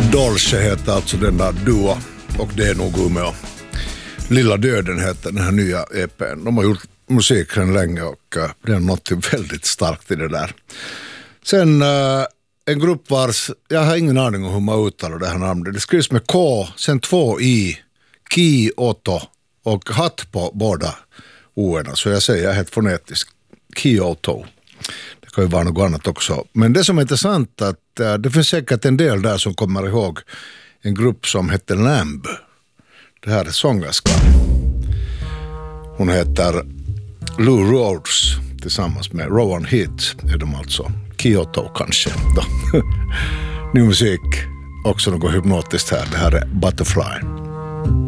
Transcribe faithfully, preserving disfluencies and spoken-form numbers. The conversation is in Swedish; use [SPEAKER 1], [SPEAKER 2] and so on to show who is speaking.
[SPEAKER 1] Dolce heter alltså den där duo, och det är nog Umeå. Lilla döden heter den här nya E P:n. De har gjort musiken länge och uh, det är något väldigt starkt i det där. Sen uh, en grupp vars, jag har ingen aning om hur man uttalar det här namnet. Det skrivs med K, sen två i, Kyoto, och hatt på båda o-erna. Så jag säger helt fonetiskt, Kyoto. Det kan ju vara något annat också. Men det som är intressant är att uh, det finns säkert en del där som kommer ihåg en grupp som heter Lamb. Det här är sångerskan. Hon heter Lou Rhodes tillsammans med Rowan Heath är de alltså. Kyoto kanske då. Ny musik, också något hypnotiskt här. Det här är Butterfly.